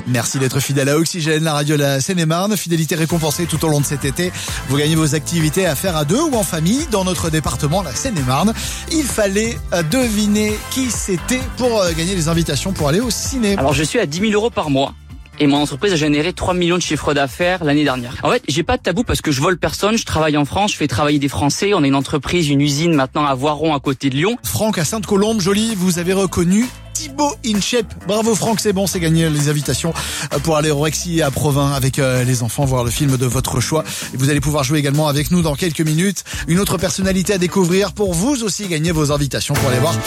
Merci d'être fidèle à Oxygène, la radio de la Seine-et-Marne. Fidélité récompensée tout au long de cet été. Vous gagnez vos activités à faire à deux ou en famille dans notre département, la Seine-et-Marne. Il fallait deviner qui c'était pour gagner les invitations pour aller au ciné. Alors je suis à 10 000 euros par mois. Et mon entreprise a généré 3 millions de chiffres d'affaires l'année dernière. En fait, j'ai pas de tabou parce que je vole personne, je travaille en France, je fais travailler des Français. On a une entreprise, une usine maintenant à Voiron à côté de Lyon. Franck à Sainte-Colombe, joli, vous avez reconnu Thibaut Inchep. Bravo Franck, c'est bon, c'est gagné les invitations pour aller au Rexy à Provins avec les enfants, voir le film de votre choix. Et vous allez pouvoir jouer également avec nous dans quelques minutes. Une autre personnalité à découvrir pour vous aussi gagner vos invitations pour aller voir